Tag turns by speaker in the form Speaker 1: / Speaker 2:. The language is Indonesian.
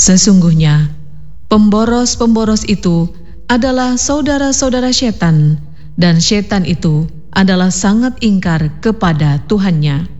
Speaker 1: Sesungguhnya, pemboros-pemboros itu adalah saudara-saudara setan, dan setan itu adalah sangat ingkar kepada Tuhannya.